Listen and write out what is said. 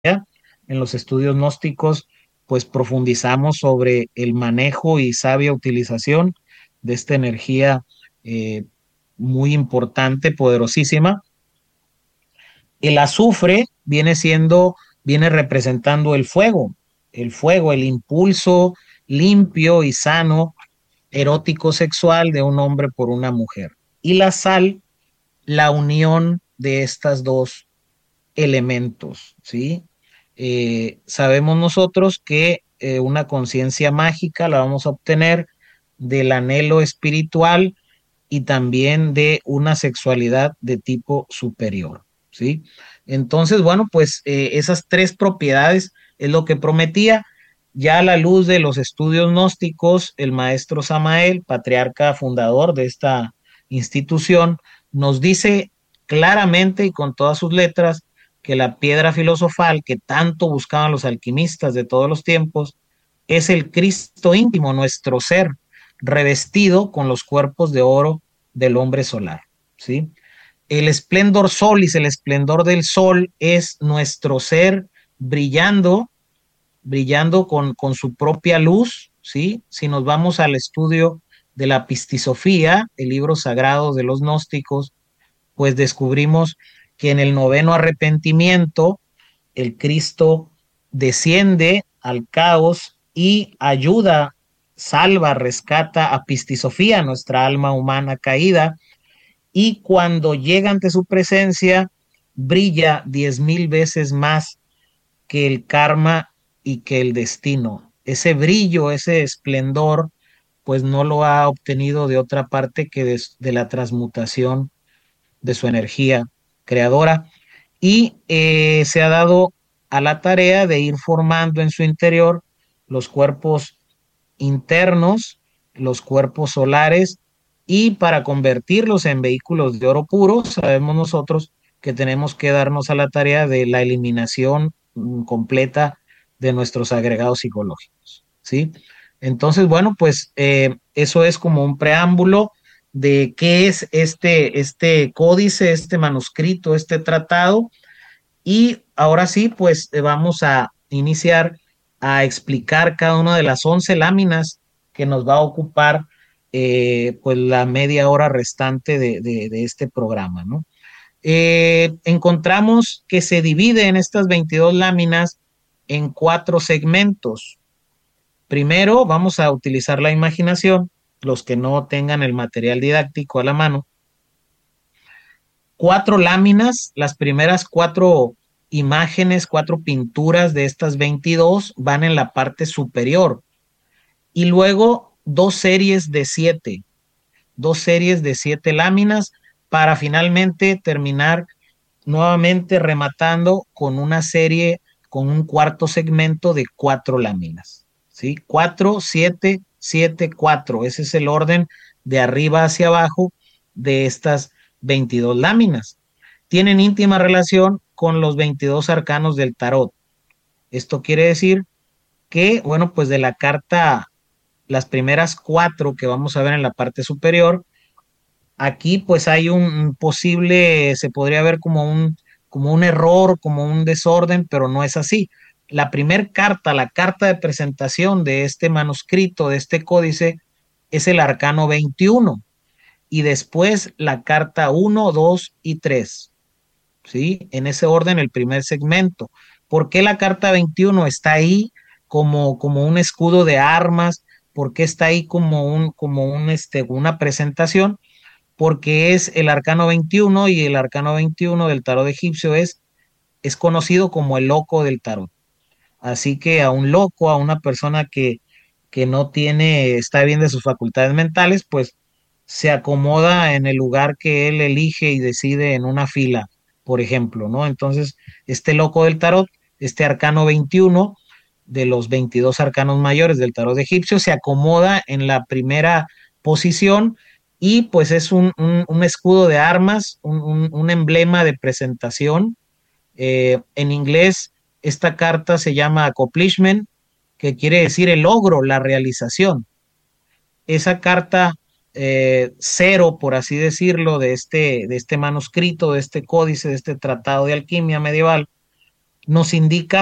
En los estudios gnósticos, pues profundizamos sobre el manejo y sabia utilización de esta energía eh, muy importante, poderosísima. El azufre viene representando el fuego, el impulso limpio y sano, erótico sexual de un hombre por una mujer. Y la sal, la unión de estas dos elementos, ¿sí? Sabemos nosotros que una conciencia mágica la vamos a obtener del anhelo espiritual y también de una sexualidad de tipo superior, ¿sí? Entonces, bueno, pues esas tres propiedades es lo que prometía. Ya a la luz de los estudios gnósticos, el maestro Samael, patriarca fundador de esta institución, nos dice claramente y con todas sus letras que la piedra filosofal que tanto buscaban los alquimistas de todos los tiempos es el Cristo íntimo, nuestro ser, revestido con los cuerpos de oro del hombre solar, ¿sí? El esplendor solis, el esplendor del sol es nuestro ser brillando, brillando con su propia luz, ¿sí? Si nos vamos al estudio de la Pistisofía, el libro sagrado de los gnósticos, pues descubrimos que en el noveno arrepentimiento el Cristo desciende al caos y ayuda, salva, rescata a Pistisofía, nuestra alma humana caída, y cuando llega ante su presencia, brilla 10,000 veces más que el karma y que el destino. Ese brillo, ese esplendor, pues no lo ha obtenido de otra parte que de la transmutación de su energía creadora y se ha dado a la tarea de ir formando en su interior los cuerpos internos, los cuerpos solares, y para convertirlos en vehículos de oro puro, sabemos nosotros que tenemos que darnos a la tarea de la eliminación completa de nuestros agregados psicológicos, ¿sí? Entonces, bueno, pues eso es como un preámbulo de qué es este códice, este manuscrito, este tratado, y ahora sí, pues vamos a iniciar a explicar cada una de las 11 láminas que nos va a ocupar pues la media hora restante de este programa, ¿no? Encontramos que se divide en estas 22 láminas en 4 segmentos. Primero vamos a utilizar la imaginación, los que no tengan el material didáctico a la mano. 4 láminas, las primeras 4 imágenes, 4 pinturas de estas 22 van en la parte superior. Y luego 2 series de 7 láminas para finalmente terminar nuevamente rematando con una serie, con un cuarto segmento de 4 láminas. ¿Sí? 4, 7, 7, 4. Ese es el orden de arriba hacia abajo de estas 22 láminas. Tienen íntima relación con los 22 arcanos del tarot. Esto quiere decir que, bueno, pues de la carta, las primeras 4 que vamos a ver en la parte superior, aquí pues hay un posible, se podría ver como un error, como un desorden, pero no es así. La primera carta, la carta de presentación de este manuscrito, de este códice, es el arcano 21 y después la carta 1, 2 y 3. ¿Sí? En ese orden el primer segmento. ¿Por qué la carta 21 está ahí como un escudo de armas? ¿Por qué está ahí una presentación? Porque es el arcano 21 y el arcano 21 del tarot egipcio es conocido como el loco del tarot. Así que a un loco, a una persona que no está bien de sus facultades mentales, pues se acomoda en el lugar que él elige y decide en una fila, por ejemplo, ¿no? Entonces, este loco del tarot, este arcano 21 de los 22 arcanos mayores del tarot egipcio, se acomoda en la primera posición y pues es un escudo de armas, un emblema de presentación. En inglés, esta carta se llama accomplishment, que quiere decir el logro, la realización. Esa carta cero, por así decirlo, de este manuscrito, de este códice, de este tratado de alquimia medieval, nos indica